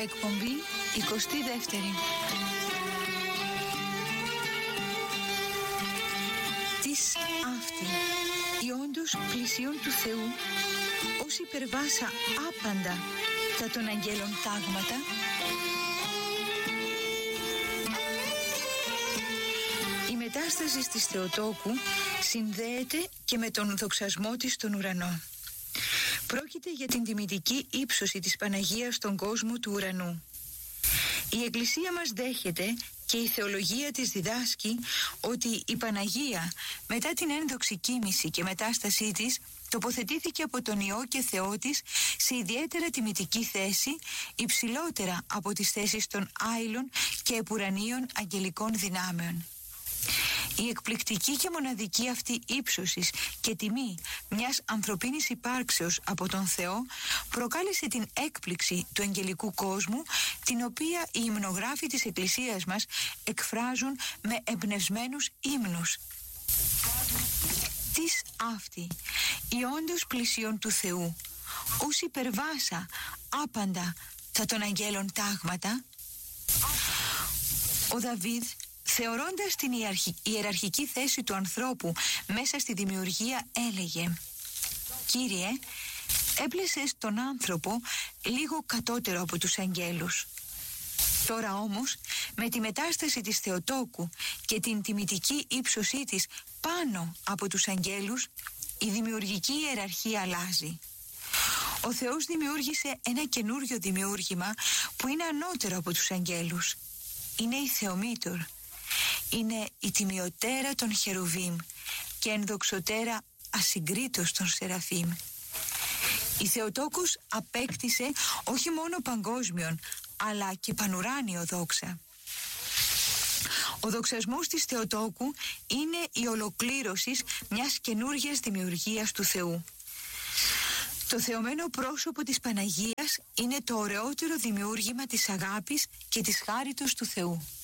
Εκπομπή 22η. Τις αυτή, οι όντως πλησίον του Θεού, ως υπερβάσα άπαντα τα των αγγέλων τάγματα, η μετάσταση της Θεοτόκου συνδέεται και με τον δοξασμό της στον ουρανό. Πρόκειται για την τιμητική ύψωση της Παναγίας στον κόσμο του ουρανού. Η Εκκλησία μας δέχεται και η θεολογία της διδάσκει ότι η Παναγία μετά την ένδοξη κοίμηση και μετάστασή της τοποθετήθηκε από τον Υιό και Θεό της σε ιδιαίτερα τιμητική θέση, υψηλότερα από τις θέσεις των άειλων και επουρανίων αγγελικών δυνάμεων. Η εκπληκτική και μοναδική αυτή ύψωσης και τιμή μιας ανθρωπίνης υπάρξεως από τον Θεό προκάλεσε την έκπληξη του αγγελικού κόσμου, την οποία οι υμνογράφοι της Εκκλησίας μας εκφράζουν με εμπνευσμένους ύμνους. Τις αυτή, οι όντως πλησίον του Θεού, ως υπερβάσα άπαντα τα των αγγέλων τάγματα. Ο Δαβίδ, θεωρώντας την ιεραρχική θέση του ανθρώπου μέσα στη δημιουργία, έλεγε: «Κύριε, έπλεσες τον άνθρωπο λίγο κατώτερο από τους αγγέλους». Τώρα όμως, με τη μετάσταση της Θεοτόκου και την τιμητική ύψωσή της πάνω από τους αγγέλους, η δημιουργική ιεραρχία αλλάζει. Ο Θεός δημιούργησε ένα καινούριο δημιούργημα που είναι ανώτερο από τους αγγέλους. Είναι η Θεομήτωρ. Είναι η τιμιωτέρα των Χερουβίμ και ενδοξωτέρα ασυγκρίτως των Σεραφείμ. Η Θεοτόκος απέκτησε όχι μόνο παγκόσμιον, αλλά και πανουράνιο δόξα. Ο δοξασμός της Θεοτόκου είναι η ολοκλήρωση μιας καινούργιας δημιουργίας του Θεού. Το θεωμένο πρόσωπο της Παναγίας είναι το ωραιότερο δημιούργημα της αγάπης και της χάριτος του Θεού.